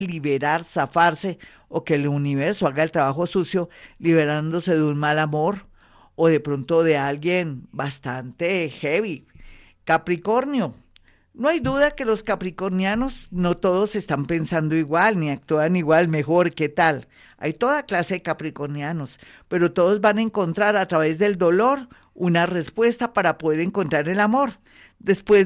liberar, zafarse, o que el universo haga el trabajo sucio, liberándose de un mal amor o de pronto de alguien bastante heavy. Capricornio. No hay duda que los capricornianos no todos están pensando igual, ni actúan igual, mejor, ¿qué tal? Hay toda clase de capricornianos, pero todos van a encontrar a través del dolor una respuesta para poder encontrar el amor. Después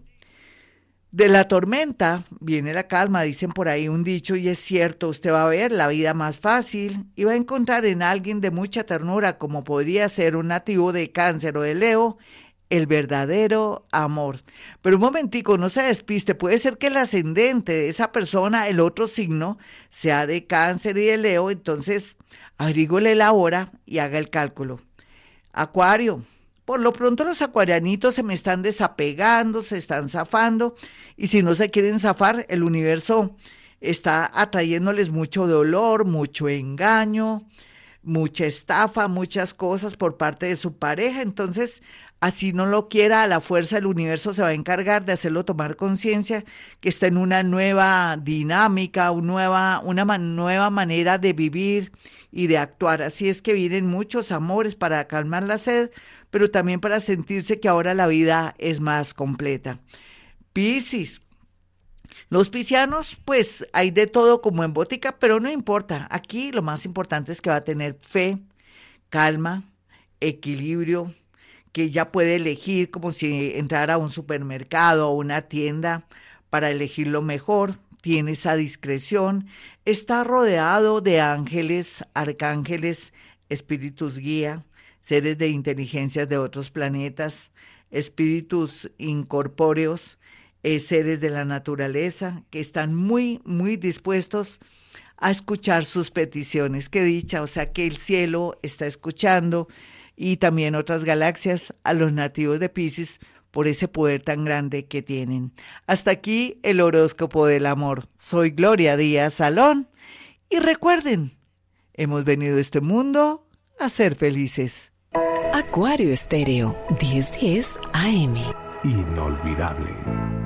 de la tormenta viene la calma, dicen por ahí un dicho y es cierto, usted va a ver la vida más fácil y va a encontrar en alguien de mucha ternura, como podría ser un nativo de Cáncer o de Leo, el verdadero amor. Pero un momentico, no se despiste, puede ser que el ascendente de esa persona, el otro signo, sea de Cáncer y de Leo, entonces averígole la hora y haga el cálculo. Acuario. Por lo pronto los acuarianitos se me están desapegando, se están zafando y si no se quieren zafar, el universo está atrayéndoles mucho dolor, mucho engaño, mucha estafa, muchas cosas por parte de su pareja. Entonces, así no lo quiera, a la fuerza el universo se va a encargar de hacerlo tomar conciencia que está en una nueva dinámica, nueva manera de vivir y de actuar. Así es que vienen muchos amores para calmar la sed, pero también para sentirse que ahora la vida es más completa. Piscis. Los piscianos, pues hay de todo como en botica, pero no importa. Aquí lo más importante es que va a tener fe, calma, equilibrio, que ya puede elegir como si entrara a un supermercado o una tienda para elegir lo mejor, tiene esa discreción, está rodeado de ángeles, arcángeles, espíritus guía, seres de inteligencias de otros planetas, espíritus incorpóreos, seres de la naturaleza que están muy, muy dispuestos a escuchar sus peticiones. Qué dicha, o sea que el cielo está escuchando y también otras galaxias a los nativos de Piscis por ese poder tan grande que tienen. Hasta aquí el horóscopo del amor. Soy Gloria Díaz Salón y recuerden, hemos venido a este mundo a ser felices. Acuario Estéreo 1010 AM. Inolvidable.